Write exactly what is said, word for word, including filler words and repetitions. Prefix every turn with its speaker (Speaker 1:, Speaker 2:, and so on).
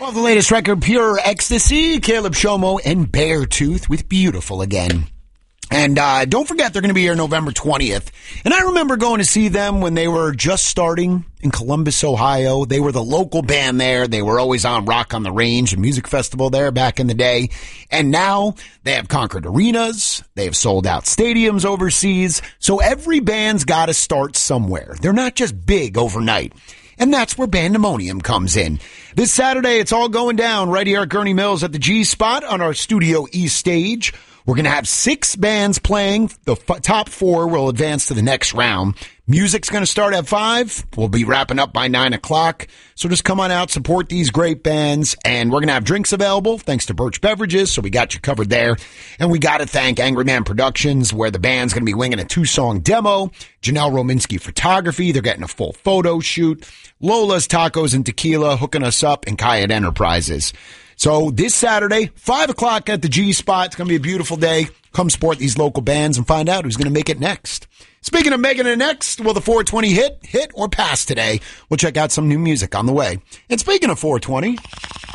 Speaker 1: Well, the latest record, Pure Ecstasy, Caleb Shomo and Beartooth with Beautiful Again. And uh, don't forget, they're going to be here November twentieth. And I remember going to see them when they were just starting in Columbus, Ohio. They were the local band there. They were always on Rock on the Range, a music festival there back in the day. And now they have conquered arenas. They have sold out stadiums overseas. So every band's got to start somewhere. They're not just big overnight. And that's where Bandemonium comes in. This Saturday, it's all going down right here at Gurney Mills at the G Spot on our Studio East stage. We're going to have six bands playing. The f- top four will advance to the next round. Music's going to start at five. We'll be wrapping up by nine o'clock. So just come on out, support these great bands. And we're going to have drinks available thanks to Birch Beverages. So we got you covered there. And we got to thank Angry Man Productions, where the band's going to be winging a two-song demo. Janelle Rominski Photography. They're getting a full photo shoot. Lola's Tacos and Tequila hooking us up, and Kayat Enterprises. So this Saturday, five o'clock at the G Spot. It's going to be a beautiful day. Come support these local bands and find out who's going to make it next. Speaking of making it next, will the four twenty hit, hit or pass today? We'll check out some new music on the way. And speaking of four twenty...